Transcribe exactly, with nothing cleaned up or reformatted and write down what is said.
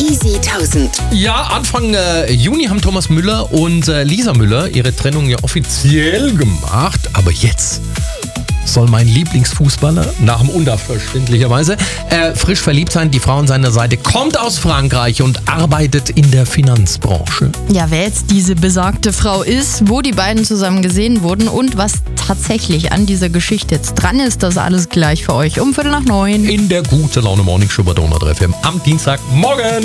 Easy tausend. Ja, Anfang äh, Juni haben Thomas Müller und äh, Lisa Müller ihre Trennung ja offiziell gemacht. Aber jetzt soll mein Lieblingsfußballer, nach dem Unter verständlicherweise, äh, frisch verliebt sein. Die Frau an seiner Seite kommt aus Frankreich und arbeitet in der Finanzbranche. Ja, wer jetzt diese besagte Frau ist, wo die beiden zusammen gesehen wurden und was tatsächlich an dieser Geschichte jetzt dran ist, das alles gleich für euch um Viertel nach neun. In der Gute Laune Morning Show bei Donau drei F M am Dienstagmorgen.